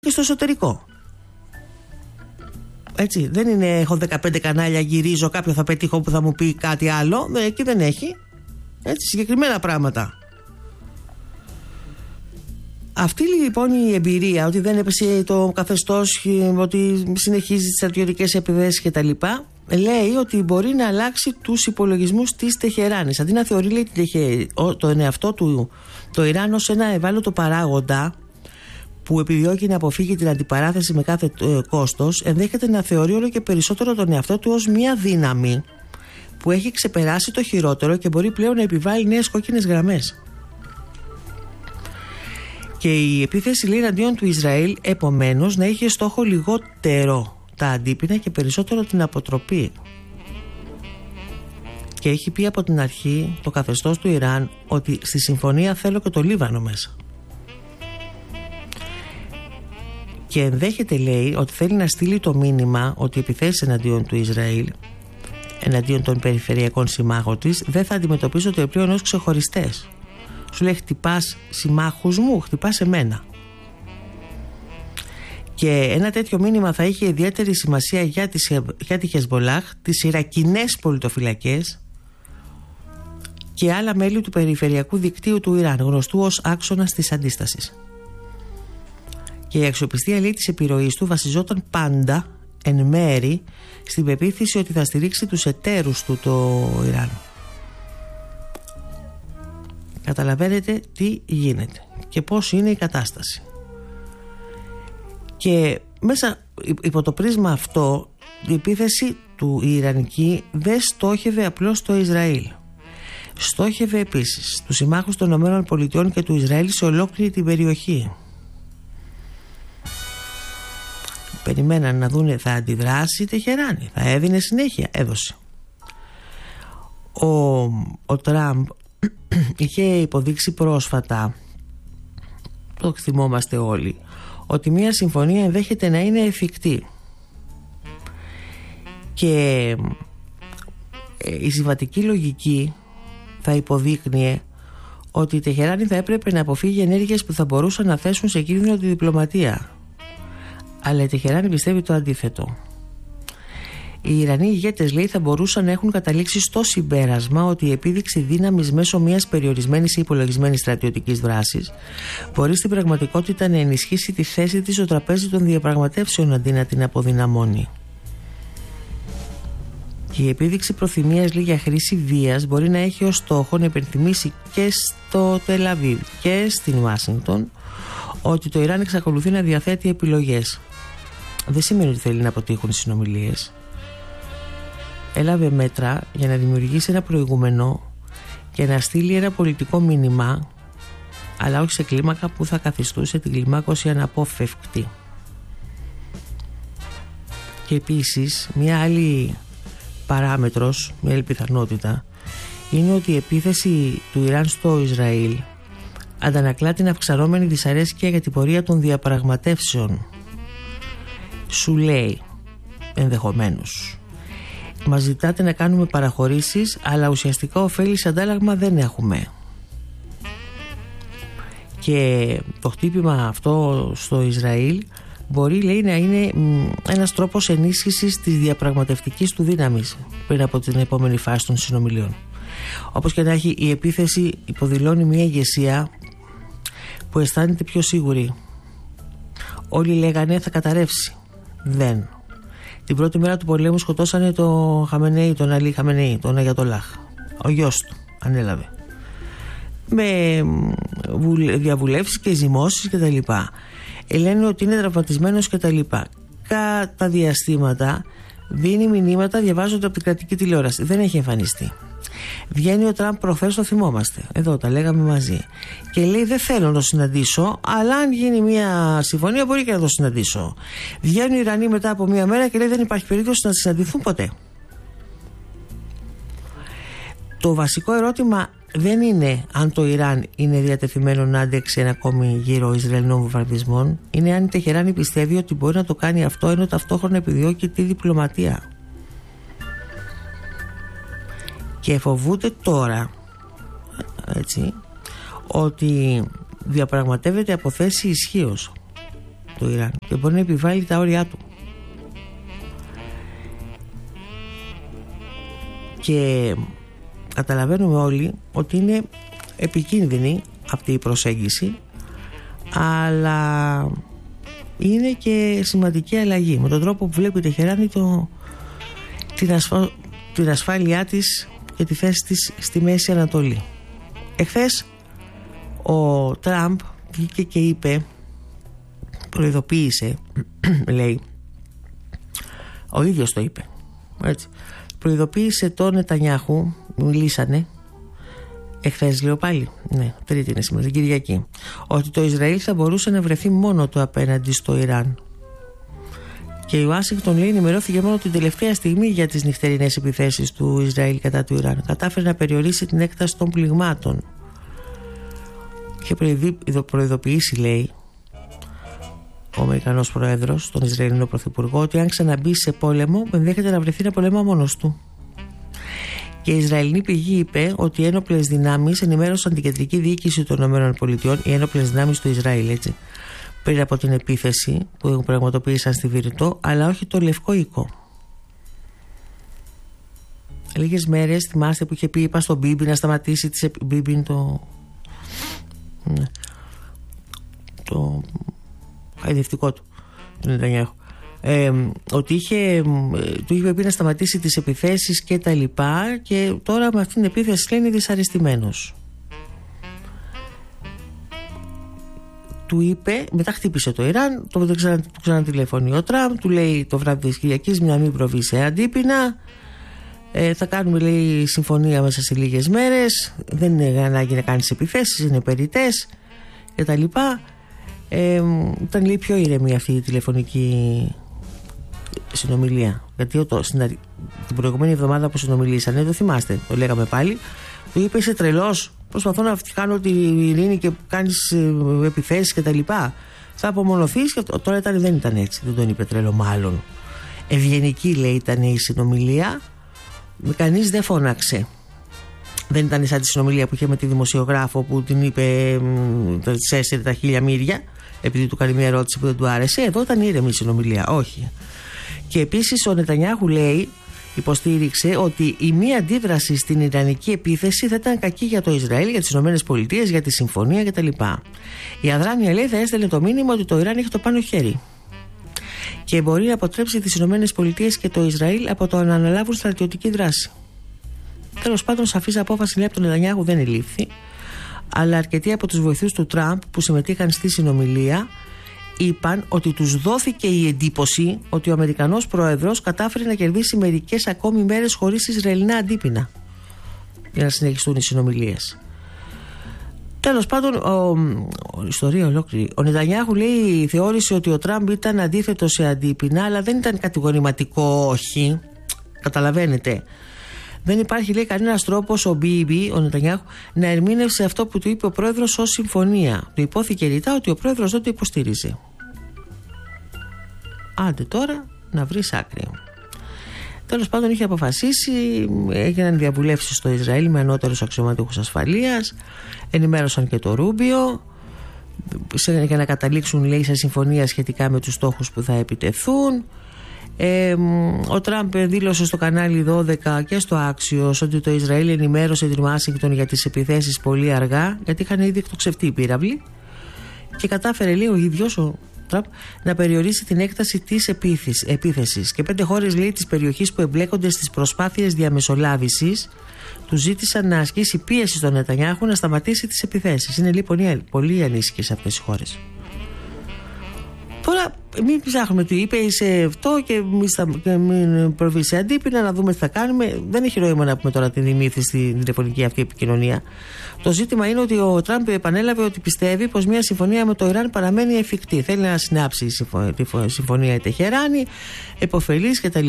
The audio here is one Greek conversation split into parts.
και στο εσωτερικό. Έτσι, δεν είναι έχω 15 κανάλια, γυρίζω, κάποιο θα πετύχω που θα μου πει κάτι άλλο. Εκεί δεν έχει. Έτσι, συγκεκριμένα πράγματα. Αυτή λοιπόν η εμπειρία, ότι δεν έπεσε το καθεστώς, ότι συνεχίζει τις στρατιωτικές επιθέσεις κτλ., λέει ότι μπορεί να αλλάξει τους υπολογισμούς της Τεχεράνης. Αντί να θεωρεί, λέει, τον εαυτό του το Ιράν ως ένα ευάλωτο παράγοντα που επιδιώκει να αποφύγει την αντιπαράθεση με κάθε κόστος, ενδέχεται να θεωρεί όλο και περισσότερο τον εαυτό του ως μια δύναμη που έχει ξεπεράσει το χειρότερο και μπορεί πλέον να επιβάλλει νέες κόκκινες γραμμές. Και η επίθεση, λέει, εναντίον του Ισραήλ, επομένως, να είχε στόχο λιγότερο τα αντίπεινα και περισσότερο την αποτροπή. Και έχει πει από την αρχή το καθεστώς του Ιράν ότι στη συμφωνία θέλω και το Λίβανο μέσα. Και ενδέχεται, λέει, ότι θέλει να στείλει το μήνυμα ότι οι επιθέσεις εναντίον του Ισραήλ, εναντίον των περιφερειακών συμμάχων της, δεν θα αντιμετωπίζονται πλέον ως ξεχωριστές. Σου λέει, χτυπάς συμμάχους μου, χτυπάς εμένα. Και ένα τέτοιο μήνυμα θα είχε ιδιαίτερη σημασία για τη Χεσμπολάχ, τις Ιρακινές πολιτοφυλακές και άλλα μέλη του περιφερειακού δικτύου του Ιράν, γνωστού ως άξονας της αντίστασης. Και η αξιοπιστία, λέει, της επιρροής του βασιζόταν πάντα εν μέρη στην πεποίθηση ότι θα στηρίξει τους εταίρους του το Ιράν. Καταλαβαίνετε τι γίνεται και πώς είναι η κατάσταση. Και μέσα υπό το πρίσμα αυτό, η επίθεση του Ιρανική δεν στόχευε απλώς το Ισραήλ. Στόχευε επίσης τους συμμάχους των ΗΠΑ και του Ισραήλ σε ολόκληρη την περιοχή. Περιμέναν να δούνε θα αντιδράσει η Τεχεράνη, θα έδινε συνέχεια, έδωσε. Ο Τραμπ είχε υποδείξει πρόσφατα, το θυμόμαστε όλοι, ότι μια συμφωνία ενδέχεται να είναι εφικτή. Και η συμβατική λογική θα υποδείκνυε ότι η Τεχεράνη θα έπρεπε να αποφύγει ενέργειες που θα μπορούσαν να θέσουν σε κίνδυνο τη διπλωματία. Αλλά η Τεχεράνη πιστεύει το αντίθετο. Οι Ιρανοί ηγέτες, λέει, θα μπορούσαν να έχουν καταλήξει στο συμπέρασμα ότι η επίδειξη δύναμης μέσω μιας περιορισμένης ή υπολογισμένης στρατιωτικής δράσης μπορεί στην πραγματικότητα να ενισχύσει τη θέση της στο τραπέζι των διαπραγματεύσεων αντί να την αποδυναμώνει. Και η επίδειξη προθυμίας, λέει, για χρήση βίας μπορεί να έχει ως στόχο να υπενθυμίσει και στο Τελαβίβ και στην Ουάσιγκτον ότι το Ιράν εξακολουθεί να διαθέτει επιλογές. Δεν σημαίνει ότι θέλει να αποτύχουν οι συνομιλίες. Έλαβε μέτρα για να δημιουργήσει ένα προηγούμενο και να στείλει ένα πολιτικό μήνυμα, αλλά όχι σε κλίμακα που θα καθιστούσε την κλιμάκωση αναπόφευκτη. Και επίσης μια άλλη παράμετρος, μια άλλη πιθανότητα, είναι ότι η επίθεση του Ιράν στο Ισραήλ αντανακλά την αυξανόμενη δυσαρέσκεια για την πορεία των διαπραγματεύσεων. Σου λέει, ενδεχομένως, μας ζητάτε να κάνουμε παραχωρήσεις, αλλά ουσιαστικά ωφέλη σε αντάλλαγμα δεν έχουμε. Και το χτύπημα αυτό στο Ισραήλ μπορεί, λέει, να είναι ένας τρόπος ενίσχυσης της διαπραγματευτικής του δύναμης πριν από την επόμενη φάση των συνομιλιών. Όπως και να έχει, η επίθεση υποδηλώνει μια ηγεσία που αισθάνεται πιο σίγουρη. Όλοι λέγανε θα καταρρεύσει. Δεν. Την πρώτη μέρα του πολέμου σκοτώσανε τον Χαμενεή, τον Αλή Χαμενεή, τον Αγιατολάχ. Ο γιος του ανέλαβε. Με διαβουλεύσεις και ζυμώσεις και τα λοιπά. Λένε ότι είναι τραυματισμένος και τα λοιπά. Κατά διαστήματα δίνει μηνύματα, διαβάζονται από την κρατική τηλεόραση. Δεν έχει εμφανιστεί. Βγαίνει ο Τραμπ προχθές, το θυμόμαστε. Εδώ τα λέγαμε μαζί. Και λέει δεν θέλω να το συναντήσω, αλλά αν γίνει μια συμφωνία μπορεί και να το συναντήσω. Βγαίνουν οι Ιρανοί μετά από μια μέρα και λέει δεν υπάρχει περίπτωση να συναντηθούν ποτέ. Το βασικό ερώτημα δεν είναι αν το Ιράν είναι διατεθειμένο να αντέξει ένα ακόμη γύρο Ισραηλινών βομβαρδισμών. Είναι αν η Τεχεράνη πιστεύει ότι μπορεί να το κάνει αυτό ενώ ταυτόχρονα επιδιώκει τη διπλωματία. Και φοβούνται τώρα, έτσι, ότι διαπραγματεύεται από θέση ισχύως. το Ιράν και μπορεί να επιβάλλει τα όρια του. Και καταλαβαίνουμε όλοι ότι είναι επικίνδυνη αυτή η προσέγγιση, αλλά είναι και σημαντική αλλαγή με τον τρόπο που βλέπει η Τεχεράνη την ασφάλειά της και τη θέση της στη Μέση Ανατολή. Εχθές ο Τραμπ βγήκε και είπε, προειδοποίησε, λέει, ο ίδιος το είπε, έτσι, προειδοποίησε τον Νετανιάχου, μιλήσανε εχθές, λέω πάλι, ναι, Τρίτη είναι σήμερα, την Κυριακή, ότι το Ισραήλ θα μπορούσε να βρεθεί μόνο του απέναντι στο Ιράν. Και η Ουάσιγκτον, λέει, ενημερώθηκε μόνο την τελευταία στιγμή για τις νυχτερινές επιθέσεις του Ισραήλ κατά του Ιράν. Κατάφερε να περιορίσει την έκταση των πληγμάτων. Είχε προειδοποιήσει, λέει, ο Αμερικανός Πρόεδρος, τον Ισραηλινό Πρωθυπουργό, ότι αν ξαναμπεί σε πόλεμο, ενδέχεται να βρεθεί να πολεμά μόνος του. Και η Ισραηλινή πηγή είπε ότι οι ένοπλες δυνάμεις ενημέρωσαν την κεντρική διοίκηση των ΗΠΑ, οι ένοπλες δυνάμεις του Ισραήλ, έτσι, πριν από την επίθεση που πραγματοποίησαν στη Βηρητό, αλλά όχι το Λευκό Οίκο. Λίγες μέρες, θυμάστε που είχε πει, είπα στον Μπίμπι να σταματήσει Μπίμπι το χαϊδευτικό του Νετανιάχου, ότι του είχε πει να σταματήσει τις επιθέσεις και τα λοιπά, και τώρα με αυτήν την επίθεση, λέει, είναι δυσαρεστημένος. Του είπε, μετά χτύπησε το Ιράν, του ξανατηλεφωνεί ο Τραμπ, του λέει το βράδυ της Κυριακής να μην προβεί σε αντίπεινα, θα κάνουμε, λέει, συμφωνία μέσα σε λίγες μέρες, δεν είναι ανάγκη να κάνεις επιθέσεις, είναι περιττές και τα λοιπά. Ήταν, λέει, πιο ήρεμη αυτή η τηλεφωνική συνομιλία, γιατί την προηγούμενη εβδομάδα που συνομιλήσανε, το θυμάστε, το λέγαμε πάλι, του είπε, είσαι τρελός, προσπαθώ να κάνω την ειρήνη και κάνεις επιθέσεις και τα λοιπά, θα απομονωθείς. Και τώρα δεν ήταν έτσι, δεν τον είπε τρελό, μάλλον ευγενική, λέει, ήταν η συνομιλία, κανείς δεν φώναξε. Δεν ήταν σαν τη συνομιλία που είχε με τη δημοσιογράφο που την είπε, της έσυρε τα χιλιαμύρια επειδή του κάνει μια ερώτηση που δεν του άρεσε. Εδώ ήταν ήρεμη η συνομιλία, όχι. Και επίσης ο Νετανιάχου, λέει, υποστήριξε ότι η μία αντίδραση στην ιρανική επίθεση θα ήταν κακή για το Ισραήλ, για τις ΗΠΑ, για τη συμφωνία κτλ. Η αδράνεια, λέει, θα έστελνε το μήνυμα ότι το Ιράν έχει το πάνω χέρι και μπορεί να αποτρέψει τις ΗΠΑ και το Ισραήλ από το να αναλάβουν στρατιωτική δράση. Τέλος πάντων, σαφής απόφαση, λέει, από τον Νετανιάχου δεν ελήφθη, αλλά αρκετοί από τους βοηθούς του Τραμπ που συμμετείχαν στη συνομιλία είπαν ότι τους δόθηκε η εντύπωση ότι ο Αμερικανός Πρόεδρος κατάφερε να κερδίσει μερικές ακόμη μέρες χωρίς Ισραηλινά αντίπεινα για να συνεχιστούν οι συνομιλίες. Τέλος πάντων, ιστορία ολόκληρη. Ο Νετανιάχου, λέει, θεώρησε ότι ο Τραμπ ήταν αντίθετο σε αντίπεινα, αλλά δεν ήταν κατηγορηματικό όχι. Καταλαβαίνετε. Δεν υπάρχει, λέει, κανένας τρόπος ο Νετανιάχου να ερμήνευσε αυτό που του είπε ο πρόεδρος ως συμφωνία. Του υπόθηκε ρητά ότι ο πρόεδρος δεν το υποστήριζε. Άντε τώρα να βρεις άκρη. Τέλος πάντων, είχε αποφασίσει, έγιναν διαβουλεύσεις στο Ισραήλ με ανώτερους αξιωματούχους ασφαλείας, ενημέρωσαν και το Ρούμπιο για να καταλήξουν, λέει, σε συμφωνία σχετικά με τους στόχους που θα επιτεθούν. Ο Τραμπ δήλωσε στο κανάλι 12 και στο Άξιος ότι το Ισραήλ ενημέρωσε την Ουάσιγκτον για τις επιθέσεις πολύ αργά, γιατί είχαν ήδη εκτοξευτεί οι πύραυλοι, και κατάφερε, λέει, ο ίδιος ο Τραμπ να περιορίσει την έκταση της επίθεσης. Και 5 χώρες, λέει, της περιοχής που εμπλέκονται στις προσπάθειες διαμεσολάβησης του ζήτησαν να ασκήσει πίεση στον Νετανιάχου να σταματήσει τις επιθέσεις. Είναι, λοιπόν, πολύ ανήσυχες αυτές οι χώρες. Τώρα μην ψάχνουμε τι είπε, είσαι αυτό και μην προβεί σε αντίπεινα, να δούμε τι θα κάνουμε. Δεν έχει νόημα να πούμε τώρα την ημίθη στην τηλεφωνική αυτή επικοινωνία. Το ζήτημα είναι ότι ο Τραμπ επανέλαβε ότι πιστεύει πως μια συμφωνία με το Ιράν παραμένει εφικτή. Θέλει να συνάψει τη συμφωνία η Τεχεράνη, επωφελής κτλ.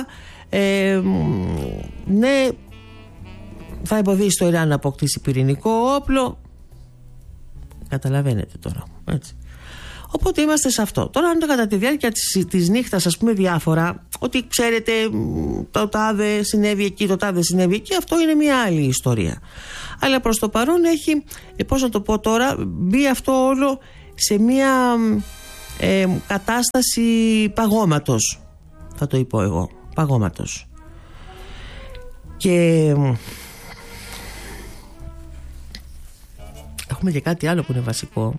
Ναι, θα εμποδίσει το Ιράν να αποκτήσει πυρηνικό όπλο. Καταλαβαίνετε τώρα, έτσι. Οπότε είμαστε σε αυτό. Τώρα, αν κατά τη διάρκεια της νύχτας, ας πούμε, διάφορα, ότι ξέρετε, το τάδε συνέβη εκεί, το τάδε συνέβη εκεί, αυτό είναι μια άλλη ιστορία. Αλλά προς το παρόν έχει, πώς να το πω τώρα, μπει αυτό όλο σε μια κατάσταση παγώματος, θα το πω εγώ, παγώματος. Και έχουμε και κάτι άλλο που είναι βασικό.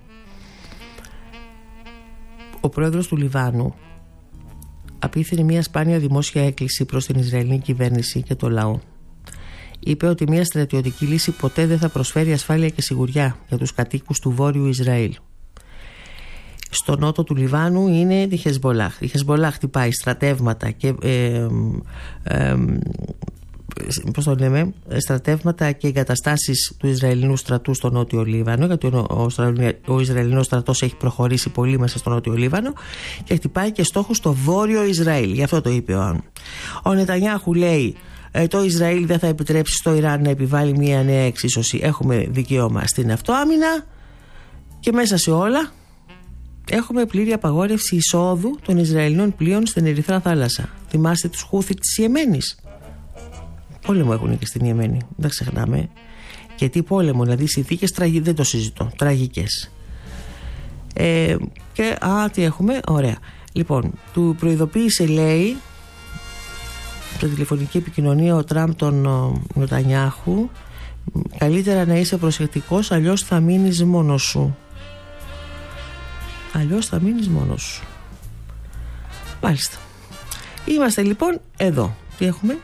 Ο πρόεδρος του Λιβάνου απίθυνε μια σπάνια δημόσια έκκληση προς την Ισραηλινή κυβέρνηση και το λαό. Είπε ότι μια στρατιωτική λύση ποτέ δεν θα προσφέρει ασφάλεια και σιγουριά για τους κατοίκους του Βόρειου Ισραήλ. Στο νότο του Λιβάνου είναι η Χεσμπολάχ. Η Χεσμπολάχ χτυπάει στρατεύματα και στρατεύματα και εγκαταστάσεις του Ισραηλινού στρατού στο νότιο Λίβανο, γιατί ο Ισραηλινός στρατός έχει προχωρήσει πολύ μέσα στο νότιο Λίβανο, και χτυπάει και στόχους στο βόρειο Ισραήλ. Γι' αυτό το είπε ο Νετανιάχου. Λέει, το Ισραήλ δεν θα επιτρέψει στο Ιράν να επιβάλλει μια νέα εξίσωση. Έχουμε δικαίωμα στην αυτοάμυνα και μέσα σε όλα έχουμε πλήρη απαγόρευση εισόδου των Ισραηλινών πλοίων στην Ερυθρά θάλασσα. Θυμάστε τους Χούθι της Ιεμένης? Πόλεμο έχουν και στην Ιεμένη, δεν ξεχνάμε. Και τι πόλεμο, δηλαδή συνθήκες δεν το συζητώ, τραγικές. Και τι έχουμε, ωραία. Λοιπόν, του προειδοποίησε, λέει, σε τηλεφωνική επικοινωνία ο Τραμπ τον Νετανιάχου, καλύτερα να είσαι προσεκτικός, αλλιώς θα μείνεις μόνος σου. Αλλιώς θα μείνεις μόνος σου. Μάλιστα. Είμαστε λοιπόν εδώ. Τι έχουμε?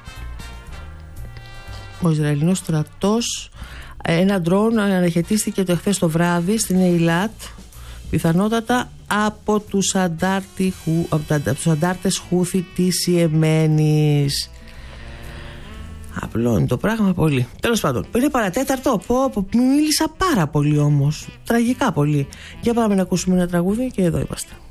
Ο Ισραηλινός στρατός, ένα ντρόουν αναχαιτίστηκε το εχθές το βράδυ στην Ειλάτ, πιθανότατα από τους αντάρτες Χούθι της Ιεμένης. Απλό είναι το πράγμα πολύ. Τέλος πάντων, 5 παρατέταρτο. Μίλησα πάρα πολύ όμως. Τραγικά πολύ. Για πάμε να ακούσουμε ένα τραγούδι και εδώ είμαστε.